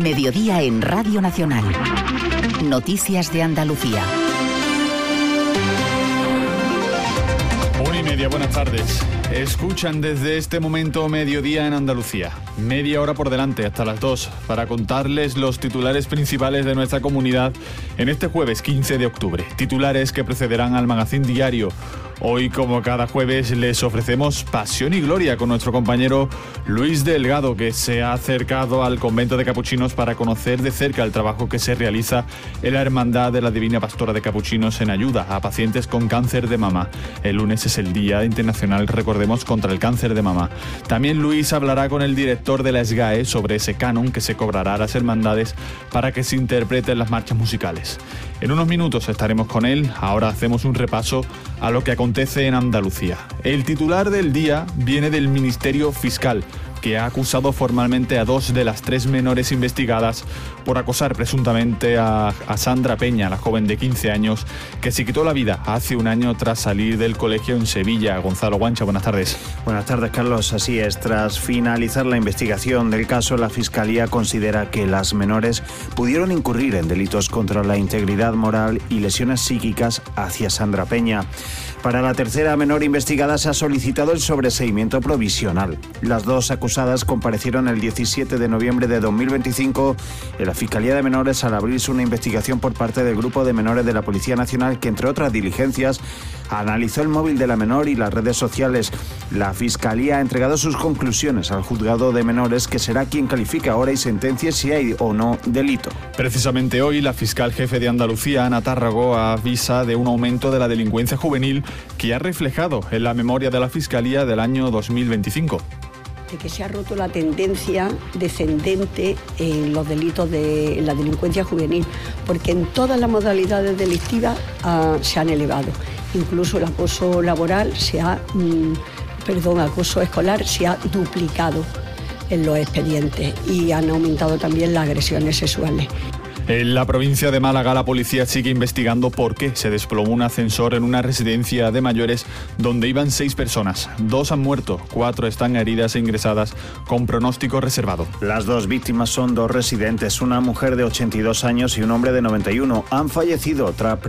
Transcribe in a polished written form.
Mediodía en Radio Nacional. Noticias de Andalucía. 1:30, buenas tardes. Escuchan desde este momento Mediodía en Andalucía. Media hora por delante, hasta las 2, para contarles los titulares principales de nuestra comunidad en este jueves 15 de octubre. Titulares que precederán al Magazín Diario. Hoy, como cada jueves, les ofrecemos Pasión y Gloria con nuestro compañero Luis Delgado, que se ha acercado al convento de capuchinos para conocer de cerca el trabajo que se realiza en la Hermandad de la Divina Pastora de Capuchinos en ayuda a pacientes con cáncer de mama. El lunes es el Día Internacional, recordemos, contra el cáncer de mama. También Luis hablará con el director de la SGAE sobre ese canon que se cobrará a las hermandades para que se interpreten las marchas musicales. En unos minutos estaremos con él. Ahora hacemos un repaso a lo que acontece en Andalucía. El titular del día viene del Ministerio Fiscal, que ha acusado formalmente a 2 de las 3 menores investigadas por acosar presuntamente a Sandra Peña, la joven de 15 años, que se quitó la vida hace un año tras salir del colegio en Sevilla. Gonzalo Guancha, buenas tardes. Buenas tardes, Carlos. Así es, tras finalizar la investigación del caso, la Fiscalía considera que las menores pudieron incurrir en delitos contra la integridad moral y lesiones psíquicas hacia Sandra Peña. Para la tercera menor investigada se ha solicitado el sobreseimiento provisional. Las 2 acusadas comparecieron el 17 de noviembre de 2025 en la Fiscalía de Menores al abrirse una investigación por parte del Grupo de Menores de la Policía Nacional que, entre otras diligencias, analizó el móvil de la menor y las redes sociales. La Fiscalía ha entregado sus conclusiones al Juzgado de Menores, que será quien califique ahora y sentencie si hay o no delito. Precisamente hoy, la fiscal jefe de Andalucía, Ana Tárrago, avisa de un aumento de la delincuencia juvenil que ha reflejado en la memoria de la Fiscalía del año 2025. De que se ha roto la tendencia descendente en los delitos de la delincuencia juvenil, porque en todas las modalidades delictivas se han elevado. Incluso el acoso laboral acoso escolar se ha duplicado en los expedientes y han aumentado también las agresiones sexuales. En la provincia de Málaga, la policía sigue investigando por qué se desplomó un ascensor en una residencia de mayores donde iban 6 personas. 2 han muerto, 4 están heridas e ingresadas con pronóstico reservado. Las 2 víctimas son 2 residentes, una mujer de 82 años y un hombre de 91. Han fallecido tras